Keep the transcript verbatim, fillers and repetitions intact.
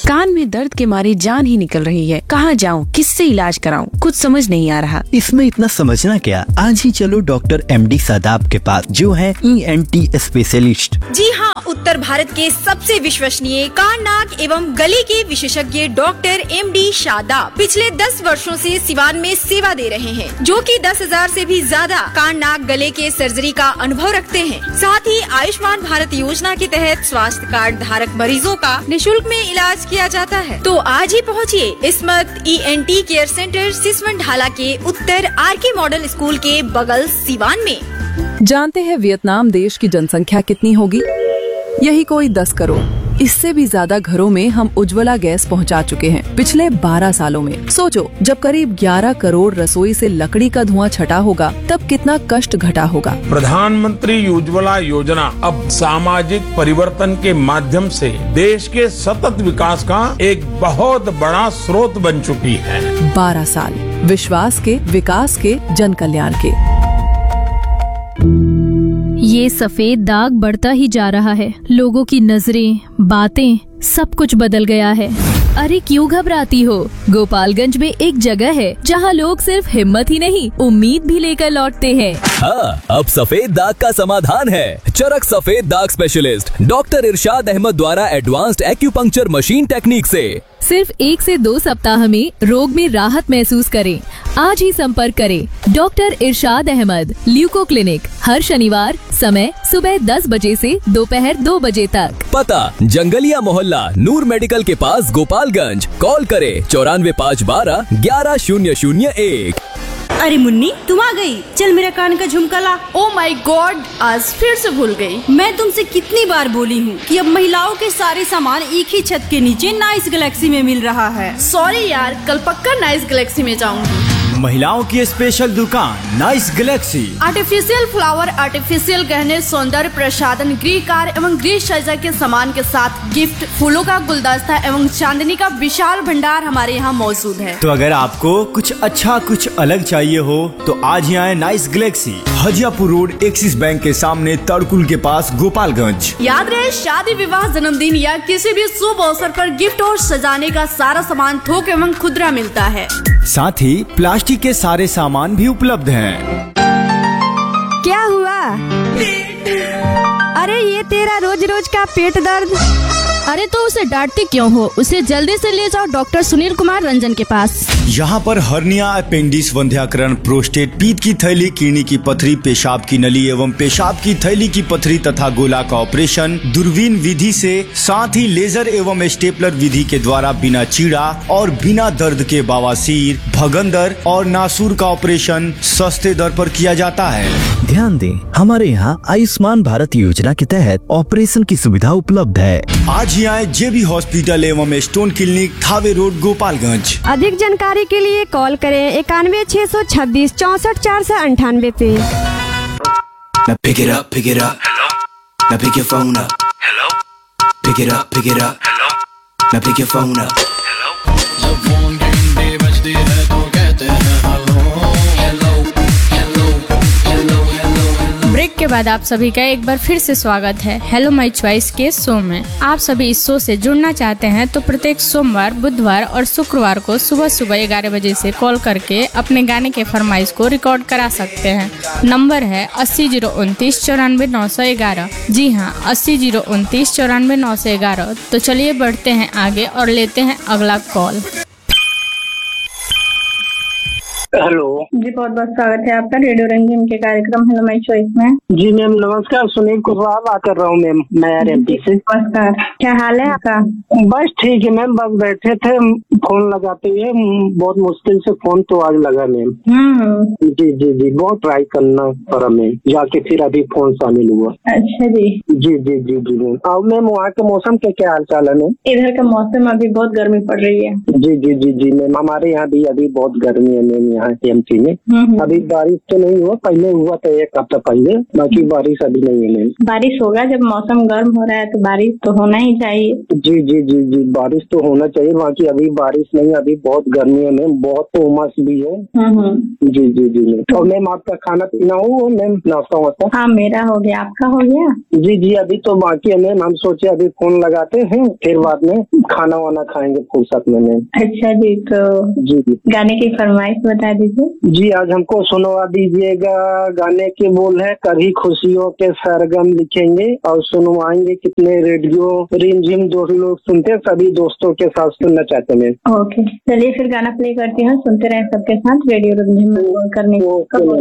कान में दर्द के मारे जान ही निकल रही है। कहाँ जाऊँ, किससे इलाज कराऊँ, कुछ समझ नहीं आ रहा। इसमें इतना समझना क्या, आज ही चलो डॉक्टर एम डी शादाब के पास, जो है ई एन टी स्पेशलिस्ट। जी हाँ, उत्तर भारत के सबसे विश्वसनीय कान नाक एवं गले के विशेषज्ञ डॉक्टर एम डी शादाब पिछले दस वर्षों से सिवान में सेवा दे रहे हैं, जो कि दस हजार से भी ज्यादा कान नाक गले के सर्जरी का अनुभव रखते हैं। साथ ही आयुष्मान भारत योजना के तहत स्वास्थ्य कार्ड धारक मरीजों का निःशुल्क में इलाज किया जाता है। तो आज ही पहुँचिए इस्मत E N tea care centre Siswan ढाला के उत्तर आर के मॉडल स्कूल के बगल सिवान में। जानते हैं वियतनाम देश की जनसंख्या कितनी होगी? यही कोई दस करोड़। इससे भी ज्यादा घरों में हम उज्ज्वला गैस पहुंचा चुके हैं पिछले बारह सालों में। सोचो, जब करीब ग्यारह करोड़ रसोई से लकड़ी का धुआं छटा होगा, तब कितना कष्ट घटा होगा। प्रधानमंत्री उज्ज्वला योजना अब सामाजिक परिवर्तन के माध्यम से देश के सतत विकास का एक बहुत बड़ा स्रोत बन चुकी है। बारह साल विश्वास के, विकास के, जन कल्याण के। ये सफेद दाग बढ़ता ही जा रहा है। लोगों की नजरें, बातें, सब कुछ बदल गया है। अरे क्यों घबराती हो? गोपालगंज में एक जगह है जहां लोग सिर्फ हिम्मत ही नहीं, उम्मीद भी लेकर लौटते हैं। हाँ, अब सफेद दाग का समाधान है। चरक सफेद दाग स्पेशलिस्ट डॉक्टर इरशाद अहमद द्वारा एडवांस्ड एक्यूपंक्चर मशीन टेक्निक से सिर्फ एक से दो सप्ताह में रोग में राहत महसूस करें। आज ही संपर्क करें डॉक्टर इरशाद अहमद, ल्यूको क्लिनिक, हर शनिवार, समय सुबह दस बजे से दोपहर दो बजे तक। पता जंगलिया मोहल्ला, नूर मेडिकल के पास, गोपालगंज। कॉल करे चौरानवे पाँच बारह ग्यारह शून्य शून्य एक। अरे मुन्नी, तुम आ गई। चल मेरा कान का झुमका ला। ओ माय गॉड, आज फिर से भूल गई। मैं तुमसे कितनी बार बोली हूँ कि अब महिलाओं के सारे सामान एक ही छत के नीचे नाइस गैलेक्सी में मिल रहा है। सॉरी यार, कल पक्का नाइस गैलेक्सी में जाऊंगी। महिलाओं की स्पेशल दुकान nice Galaxy. Artificial flower, artificial गहने, सौंदर्य प्रसाधन, गृह कार्य एवं गृह सज्जा के सामान के साथ गिफ्ट, फूलों का गुलदस्ता एवं चांदनी का विशाल भंडार हमारे यहाँ मौजूद है। तो अगर आपको कुछ अच्छा, कुछ अलग चाहिए हो तो आज ही आए nice Galaxy, Hajiyapur road, axis bank के सामने, तड़कुल के पास, गोपालगंज। याद रहे, शादी, विवाह, जन्मदिन या किसी भी शुभ अवसर पर गिफ्ट और सजाने का सारा सामान थोक एवं खुदरा मिलता है। साथ ही प्लास्टिक के सारे सामान भी उपलब्ध हैं। क्या हुआ? अरे ये तेरा रोज रोज का पेट दर्द। अरे तो उसे डांटते क्यों हो? उसे जल्दी से ले जाओ डॉक्टर सुनील कुमार रंजन के पास। यहाँ पर हर्निया, अपेंडिक्स, वंध्याकरण, प्रोस्टेट, पीत की थैली, किडनी की पथरी, पेशाब की नली एवं पेशाब की थैली की पथरी तथा गोला का ऑपरेशन दूरबीन विधि से, साथ ही लेजर एवं स्टेपलर विधि के द्वारा बिना चीड़ा और बिना दर्द के बवासीर, भगंदर और नासूर का ऑपरेशन सस्ते दर पर किया जाता है। ध्यान दें, हमारे यहाँ आयुष्मान भारत योजना के तहत ऑपरेशन की सुविधा उपलब्ध है। आज ही आए जेबी हॉस्पिटल एवं stone clinic, Thawe road, Gopalganj. अधिक जानकारी के लिए कॉल करें इक्यानवे छह सौ छब्बीस चौसठ चार सौ अंठानवे पे। Now pick it up, pick it up. Hello. Now pick your phone up. Hello. Pick it up, pick it up. Hello. Now pick your phone up. Hello. जब फोन घंटी बजती है तो कहते हैं hello hello hello hello hello. Break के बाद आप सभी का एक बार फिर से स्वागत है हेलो माय चॉइस के शो में। आप सभी इस शो से जुड़ना चाहते हैं तो प्रत्येक सोमवार, बुधवार और शुक्रवार को सुबह सुबह ग्यारह बजे से कॉल करके अपने गाने के फरमाइश को रिकॉर्ड करा सकते हैं। नंबर है अस्सी जीरो उनतीस चौरानवे नौ सौ ग्यारह। जी हाँ, अस्सी जीरो उनतीस चौरानवे नौ सौ ग्यारह। तो चलिए बढ़ते हैं आगे और लेते हैं अगला कॉल। हेलो जी, बहुत बहुत स्वागत है आपका रेडियो रंगीन के कार्यक्रम हेलो माय चॉइस में। जी मैम नमस्कार, सुनील कुशवाहा बात कर रहा हूँ मैम, मैं आर एम पी से। नमस्कार, क्या हाल है आपका? बस ठीक है मैम, बस बैठे थे, फोन लगाते हुए बहुत मुश्किल से फोन तो आज लगा मैम। जी जी जी, बहुत ट्राई करना पड़ा मैम, जाके फिर अभी फोन शामिल हुआ। अच्छा जी जी जी जी जी मैम। अब मैम वहाँ के मौसम के क्या हाल चाल है मैम? इधर का मौसम अभी बहुत गर्मी पड़ रही है। जी जी जी जी मैम, हमारे यहाँ भी अभी बहुत गर्मी है मैम। यहाँ एमपी में। अभी बारिश तो नहीं हुआ, पहले हुआ था एक हफ्ता पहले, बाकी बारिश अभी नहीं है मैम। बारिश होगा जब मौसम गर्म हो रहा है तो बारिश तो होना ही चाहिए। जी जी जी जी बारिश तो होना चाहिए, बाकी अभी बारिश नहीं, अभी बहुत गर्मी है मैम, बहुत तो उमस भी है। जी जी जी मैम। और मैम आपका खाना पीना हो मैम, नाश्ता वास्ता? हाँ मेरा हो गया, आपका हो गया? जी जी अभी तो बाकी है मैम, हम सोचे अभी फोन लगाते हैं फिर बाद में खाना वाना खाएंगे फुर्सत में मैम। अच्छा जी, तो जी जी गाने की फरमाइश बता दीजिए। जी आज हमको सुनवा दीजिएगा, गाने के बोल है कभी खुशियों के सरगम लिखेंगे और सुनवाएंगे कितने रेडियो रिमझिम दो लोग सुनते, सभी दोस्तों के साथ सुनना चाहते हैं। ओके चलिए फिर गाना प्ले करती हूँ, सुनते रहे सबके साथ रेडियो रिमझिम करने को।